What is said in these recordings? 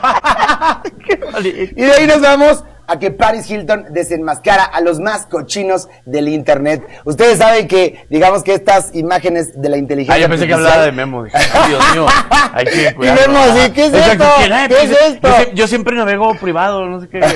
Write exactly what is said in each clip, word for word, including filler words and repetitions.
Y de ahí nos vamos a que Paris Hilton desenmascara a los más cochinos del internet. Ustedes saben que, digamos que estas imágenes de la inteligencia Ah, yo pensé que hablaba de Memo. Dije, ay, Dios mío, hay que cuidarlo. Y Memo así, ¿qué es Exacto, esto? ¿quién es? ¿Qué es esto? Yo, yo siempre navego privado, no sé qué.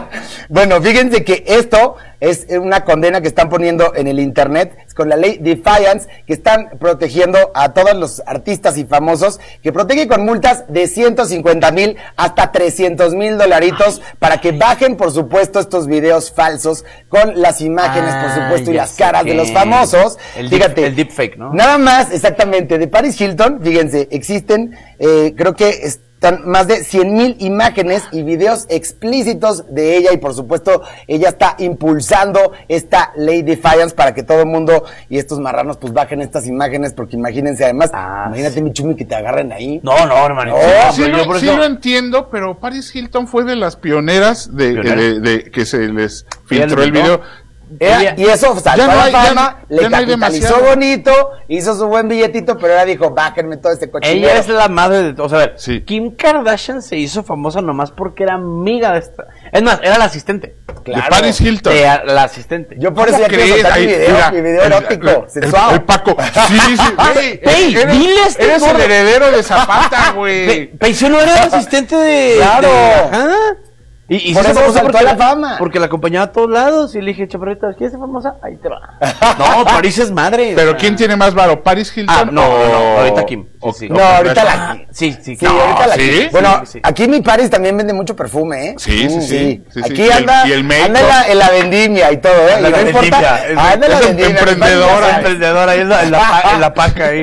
Bueno, fíjense que esto es una condena que están poniendo en el internet con la ley Defiance, que están protegiendo a todos los artistas y famosos, que protege con multas de ciento cincuenta mil hasta trescientos mil dolaritos para que bajen, por supuesto, estos videos falsos con las imágenes, Ah, por supuesto, y ya las sé caras qué. de los famosos. El Fíjate, deep- el deepfake, ¿no? Nada más, exactamente, de Paris Hilton, fíjense, existen, eh, creo que están más de cien mil imágenes y videos explícitos de ella, y por supuesto, ella está impulsando esta ley Defiance para que todo el mundo y estos marranos pues bajen estas imágenes, porque imagínense, además, Ah, imagínate, sí. mi chumi, que te agarren ahí. No, no, hermanito. No, Sí, pero lo, yo por sí eso- lo entiendo, pero Paris Hilton fue de las pioneras de, ¿Pionera? de, de- de que se les ¿Ella filtró lo el inventó? video. Era- Ella- y eso saltó Ya no a la hay- ya fama, no- le ya no hay capitalizó demasiado. bonito, hizo su buen billetito, pero ella dijo, bájenme todo este cochinero. Ella es la madre de todo. O sea, a ver, Sí. Kim Kardashian se hizo famosa nomás porque era amiga de esta. Es más, era la asistente. Claro. De Paris Hilton. Eh, la asistente. Yo por eso ¿Cómo ya quiero crees? soltar mi Ahí, video, mira, mi video el- erótico, el- sexual. El Paco. Sí, sí, güey. Pey, eres dile a este eres el gordo. heredero de Zapata, güey. Pe- Peisio no era el asistente de. Claro. de- ajá. Y, y Por se hizo eso famosa saltó porque a la fama. Porque la acompañaba a todos lados. Y le dije, chaparrita, ¿quieres ser famosa? Ahí te va. No, París es madre. Pero o sea. ¿quién tiene más varo? ¿Paris Hilton? Ah, no, o- no, no, ahorita Kim. o- Sí, sí. o No, ahorita Kardashian? la... Sí, sí, Sí, claro. ahorita la... ¿sí? Bueno, Sí, sí. aquí mi Paris también vende mucho perfume, ¿eh? Sí, sí, Mm, sí, sí, sí. Aquí Y el- anda, y el make-up. anda en la, en la vendimia y todo, ¿eh? Anda Y en la no importa... vendimia, es- Anda en la es vendimia. mi Paris emprendedora, ya sabe. Emprendedora ahí en la, en la, pa- en la paca ahí.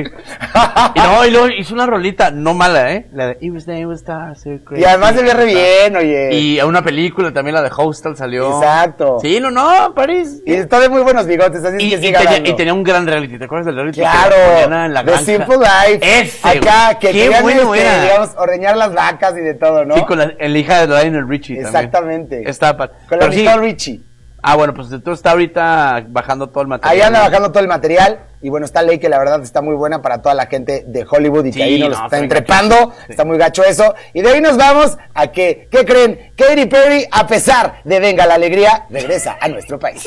Y no, y luego hizo una rolita, no mala, ¿eh? La de It was there, it was there, so great. Y además se ve re bien, oye. Y a una película también, la de Hostel salió. Exacto. Sí, no, no, París. Y está de muy buenos bigotes, así Y, es que y siga tenía, dando. y tenía un gran reality, ¿te acuerdas del reality? Claro, Que ponían en la The granja? Simple Life. Ese, Acá, güey. que Qué querían, bueno este, era. digamos, ordeñar las vacas y de todo, ¿no? Sí, con la, en la hija de Lionel Richie también. Exactamente. Está pa- Con la pero sí. Nicole Richie. Ah, bueno, pues entonces está ahorita bajando todo el material. Ahí anda bajando todo el material. Y bueno, esta ley que la verdad está muy buena para toda la gente de Hollywood y Sí, que ahí nos no, los están pero entrepando. sí. Está muy gacho eso. Y de ahí nos vamos a que, ¿qué creen? Katy Perry, a pesar de Venga la Alegría, regresa a nuestro país.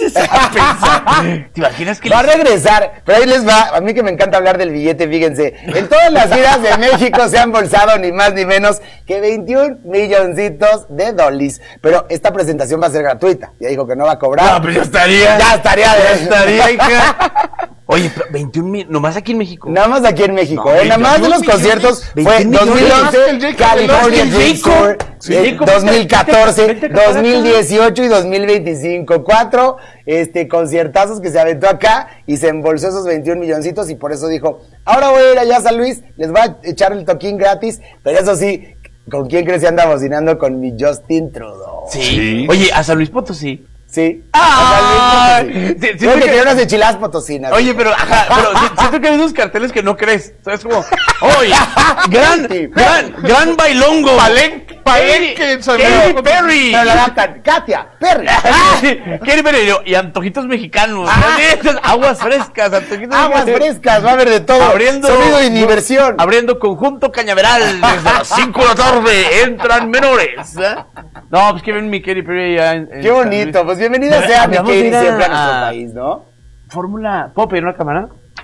¿Te imaginas que Va a les- regresar, pero ahí les va, a mí que me encanta hablar del billete, fíjense, en todas las vidas de México se han bolsado ni más ni menos que veintiún milloncitos de dólares, pero esta presentación va a ser gratuita, ya dijo que no va a cobrar. No, pero ya estaría. Ya estaría, Ya estaría, hija. Oye, pero veintiún mil, nomás aquí en México. Nada más aquí en México, No, ¿eh? Nada más de los veintiún conciertos millones, fue veintiún dos mil millones. once, El Jacob California Veloz, Dream Jacob. Tour, Sí, eh, Jacob, dos mil catorce, vente, vente, dos mil dieciocho y dos mil veinticinco. Cuatro este, conciertazos que se aventó acá y se embolsó esos veintiún milloncitos y por eso dijo, ahora voy a ir allá a San Luis, les voy a echar el toquín gratis, pero eso sí, ¿con quién crees que anda bocinando? Con mi Justin Trudeau. Sí. Sí. Oye, a San Luis Potosí. Sí. ¡Ah! A San Luis Potosí. Sí, sí, Creo sí, que que- tiene unas enchiladas potosinas. Oye, pero, ajá, pero si- siento que hay unos carteles que no crees. ¿Sabes cómo? Oye, gran, gran, gran bailongo. Palenque, Palenque en San Katy Luis. Perry. Pero la va a can- Katia Perry. Katy Perry y antojitos mexicanos. Aguas frescas, antojitos Aguas mexicanos. frescas, va a haber de todo. Abriendo, Sonido y diversión. Abriendo conjunto cañaveral desde las cinco de la tarde. Entran menores. ¿eh? No, pues que ven mi Katy Perry allá en, en Qué San bonito, Luis. pues bienvenida sea mi Habíamos Katy de ir a- siempre a nuestro a- país, ¿no? Fórmula. ¿Puedo pedir una cámara?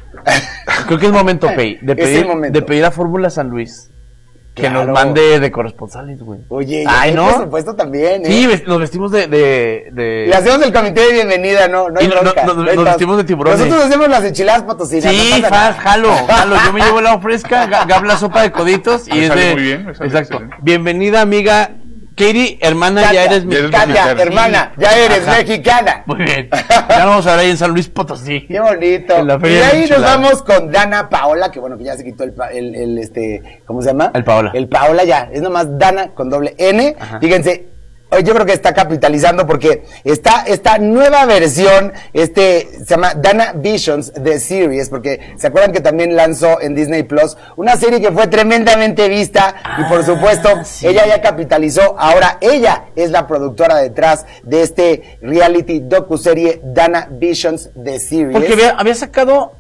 Creo que es momento, Pei, de Es pedir, el momento. de pedir a Fórmula San Luis que Claro. nos mande de corresponsales, güey. Oye, y Ay, hay ¿no? presupuesto también, ¿eh? Sí, ves- nos vestimos de... de, de... Le hacemos el comité de bienvenida, no, no hay Y no- bronca. no- no- No hay nos pas- vestimos de tiburones. Nosotros hacemos las enchiladas potosinas. Sí, no pasa faz, nada. jalo, jalo. Yo me llevo el agua fresca, Ga- Gab la sopa de coditos y Me es sale de... muy bien, me sale Exacto. excelente. Bienvenida, amiga. Katy, hermana, Katia, ya eres ya eres mexicana. Katia, Sí. hermana, ya eres Ajá. mexicana. Muy bien. Ya nos vamos a ver ahí en San Luis Potosí. Qué bonito. En la Y feria de de ahí nos enchiladas. vamos con Dana Paola, que bueno, que ya se quitó el, pa- el, el, este, ¿cómo se llama? El Paola. El Paola ya, es nomás Dana con doble N. Ajá. Fíjense, hoy yo creo que está capitalizando porque está esta nueva versión, este, se llama Dana Visions The Series, porque se acuerdan que también lanzó en Disney Plus una serie que fue tremendamente vista y por supuesto sí. ella ya capitalizó, ahora ella es la productora detrás de este reality docuserie Dana Visions The Series. Porque había, había sacado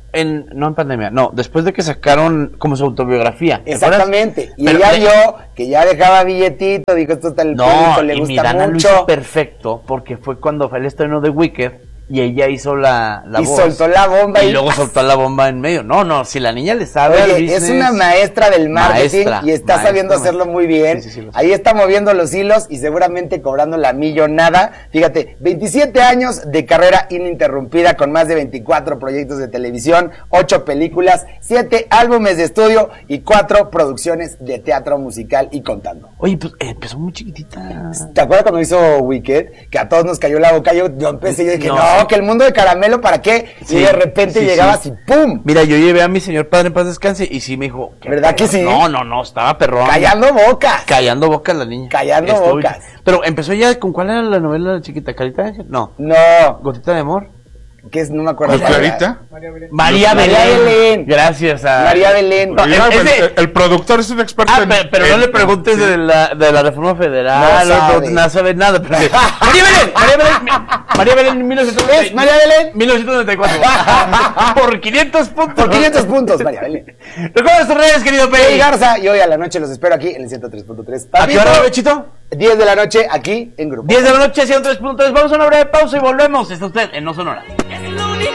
en, no en pandemia, no, después de que sacaron como su autobiografía. Exactamente. Y Pero ella de- vio que ya dejaba billetito, dijo, esto está el No, público, le y mi gusta Dana lo mucho. hizo perfecto, porque fue cuando fue el estreno de Wicked, y ella hizo la, la y voz. soltó la bomba y y luego soltó la bomba en medio. No, no, si la niña le sabe al Oye, es business, una maestra del marketing maestra, y está maestra, sabiendo hacerlo maestra. muy bien. Sí, sí, sí, lo sé. Ahí está moviendo los hilos y seguramente cobrando la millonada. Fíjate, veintisiete años de carrera ininterrumpida con más de veinticuatro proyectos de televisión, ocho películas, siete álbumes de estudio y cuatro producciones de teatro musical y contando. Oye, pues eh, empezó muy chiquitita. ¿Te acuerdas cuando hizo Wicked? Que a todos nos cayó la boca. Yo, yo empecé y dije, No, no, sí. que el mundo de caramelo, ¿para qué? Sí, y de repente sí, llegabas sí. y ¡pum! Mira, yo llevé a mi señor padre en paz descanse y sí me dijo... ¿qué ¿Verdad que pedo? sí? No, no, no, estaba perrón. Callando bocas. Callando bocas la niña. Callando Estuvo- bocas. Pero empezó ya, ¿con cuál era la novela chiquita? ¿Carita de Ángel? No. No, ¿Gotita de amor? que es, no me acuerdo. ¿Con cuál era. Clarita? María, María Belén. Belén. Gracias a... María Belén. No, Mira, es- el, ese- el- el productor es un experto Ah, en... pe- pero, no en- le preguntes sí. de, la, de la reforma federal, No no, sabe. no, no sabe nada. Pero sí. María Belén, María Belén, mi- María Belén, mil novecientos noventa y- ¿Es María Belén? mil novecientos noventa y cuatro. Por quinientos puntos. Por quinientos puntos, María Belén. Recuerda tus redes, querido Hey, Pei. Garza, y hoy a la noche los espero aquí en el ciento tres punto tres. ¿A qué hora, Bechito? diez de la noche aquí en Grupo. diez de la noche, ciento tres punto tres. Vamos a una breve pausa y volvemos. Está usted en No Sonora. Es lo único